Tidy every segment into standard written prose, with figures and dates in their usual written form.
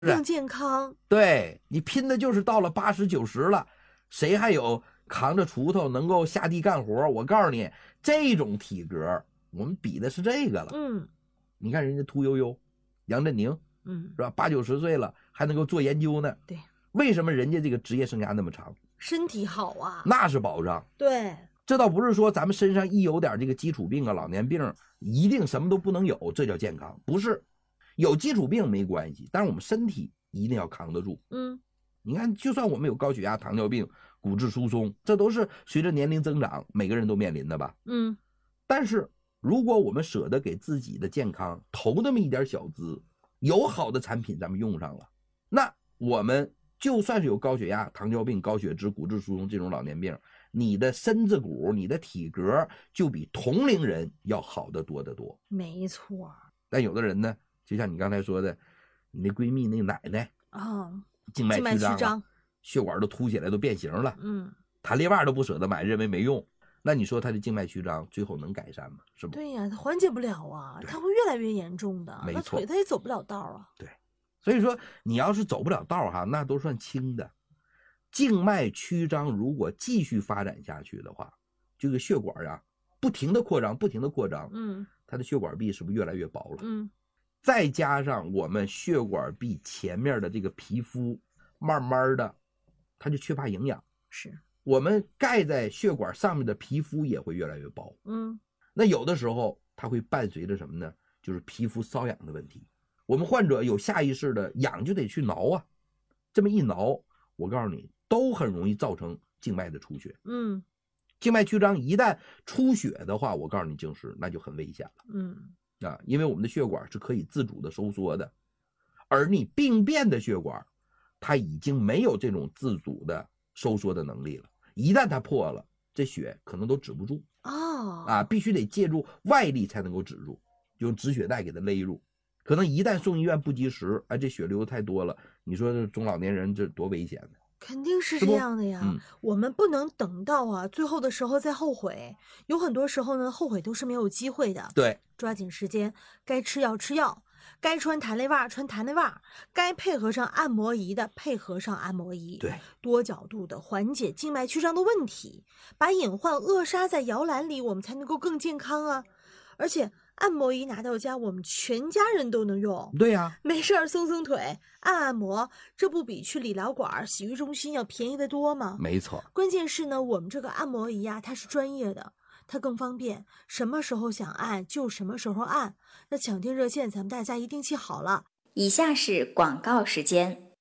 更健康。 对，你拼的就是到了80、90了，谁还有扛着锄头能够下地干活？我告诉你，这种体格，我们比的是这个了。你看人家屠呦呦、杨振宁，是吧？80、90岁了还能够做研究呢。 对， 为什么人家这个职业生涯那么长？ 身体好啊， 那是保障。 对， 这倒不是说咱们身上一有点这个基础病啊、老年病，一定什么都不能有，这叫健康。不是，有基础病没关系，但是我们身体一定要扛得住。你看，就算我们有高血压、糖尿病、骨质疏松，这都是随着年龄增长每个人都面临的吧。但是如果我们舍得给自己的健康投那么一点小资，有好的产品咱们用上了，那我们就算是有高血压、糖尿病、高血脂、骨质疏松这种老年病，你的身子骨、你的体格就比同龄人要好得多得多。 没错。 但有的人呢，就像你刚才说的，你那闺蜜那奶奶静脉曲张，血管都凸起来，都变形了。弹力袜都不舍得买，认为没用。那你说她的静脉曲张最后能改善吗？是不？ 对呀，它缓解不了啊，它会越来越严重的。 没错， 那腿它也走不了道啊。 对，所以说你要是走不了道哈，那都算轻的。静脉曲张如果继续发展下去的话，这个血管啊不停的扩张，它的血管壁是不是越来越薄了？再加上我们血管壁前面的这个皮肤，慢慢的它就缺乏营养， 是我们盖在血管上面的皮肤也会越来越薄。那有的时候它会伴随着什么呢？就是皮肤瘙痒的问题。我们患者有下意识的痒就得去挠啊，这么一挠，我告诉你都很容易造成静脉的出血。静脉曲张一旦出血的话，我告诉你静时那就很危险了。因为我们的血管是可以自主的收缩的，而你病变的血管它已经没有这种自主的收缩的能力了，一旦它破了，这血可能都止不住必须得借助外力才能够止住，用止血带给它勒住。可能一旦送医院不及时，这血流太多了，你说这中老年人这多危险呢？ 肯定是这样的呀。我们不能等到最后的时候再后悔，有很多时候呢，后悔都是没有机会的。 对， 抓紧时间，该吃药吃药，该穿弹力袜穿弹力袜，该配合上按摩仪的配合上按摩仪。 对， 多角度的缓解静脉曲张的问题，把隐患扼杀在摇篮里，我们才能够更健康啊。而且按摩仪拿到家，我们全家人都能用。 对呀， 没事儿松松腿，按摩，这不比去理疗馆、洗浴中心要便宜得多吗？ 没错。 关键是呢，我们这个按摩仪它是专业的，它更方便，什么时候想按就什么时候按。那抢订热线咱们大家一定记好了。 以下是广告时间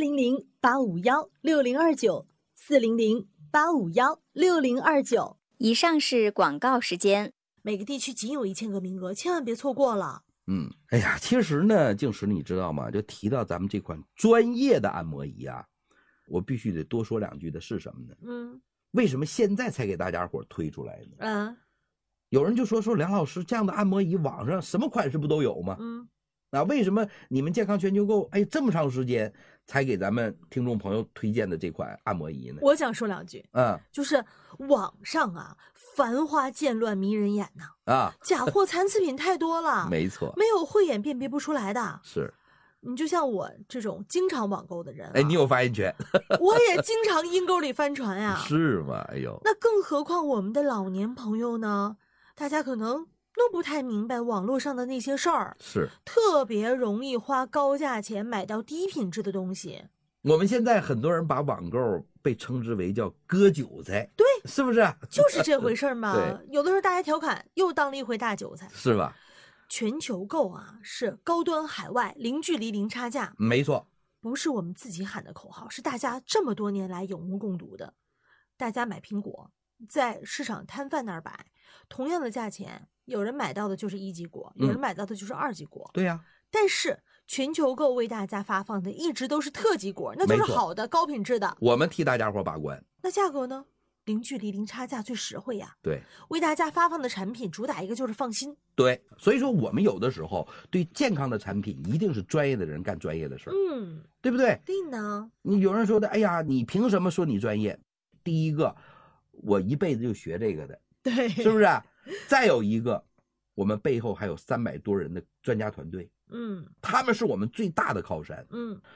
：400-851-6029，400-851-6029。 以上是广告时间。 每个地区仅有1000个名额，千万别错过了。 哎呀，其实呢，静时你知道吗？就提到咱们这款专业的按摩仪我必须得多说两句的是什么呢？为什么现在才给大家伙推出来呢？有人就说梁老师，这样的按摩仪网上什么款式不都有吗？为什么你们健康全球购这么长时间才给咱们听众朋友推荐的这款按摩仪呢？ 我想说两句，就是网上繁花渐乱迷人眼假货残次品太多了。 没错， 没有慧眼辨别不出来的。 是， 你就像我这种经常网购的人你有发言权。 我也经常阴沟里翻船呀。 是吗？哎呦， 那更何况我们的老年朋友呢？大家可能都不太明白网络上的那些事儿， 是特别容易花高价钱买到低品质的东西。 我们现在很多人把网购被称之为叫割韭菜， 对， 是不是？ 就是这回事嘛。 对， 有的时候大家调侃，又当了一回大韭菜， 是吧？ 全球购是高端海外，零距离零差价。 没错， 不是我们自己喊的口号，是大家这么多年来有目共睹的。大家买苹果，在市场摊贩那儿摆，同样的价钱，有人买到的就是1级果，有人买到的就是2级果。 对呀。 但是全球购为大家发放的一直都是特级果，那就是好的高品质的。 我们替大家伙把关。 那价格呢？零距离零差价最实惠呀。 对， 为大家发放的产品主打一个就是放心。 对，所以说我们有的时候对健康的产品一定是专业的人干专业的事儿，对不对？ 对呢。 你有人说的，哎呀，你凭什么说你专业？第一个，我一辈子就学这个的， 对， 是不是？再有一个，我们背后还有300多人的专家团队， 嗯， 他们是我们最大的靠山。 嗯。